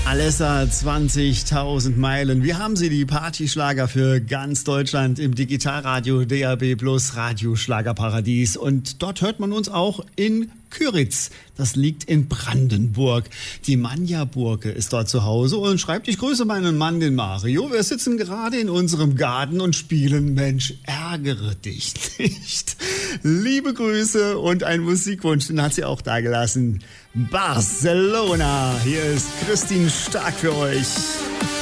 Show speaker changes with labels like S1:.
S1: Alessa, 20.000 Meilen. Wir haben sie, die Partyschlager für ganz Deutschland im Digitalradio DAB+ Radioschlagerparadies. Und dort hört man uns auch in Kyritz. Das liegt in Brandenburg. Die Manja Burke ist dort zu Hause und schreibt: Ich grüße meinen Mann, den Mario. Wir sitzen gerade in unserem Garten und spielen Mensch, ärgere dich nicht. Liebe Grüße und ein Musikwunsch, den hat sie auch dagelassen. Barcelona. Hier ist Christine Stark für euch.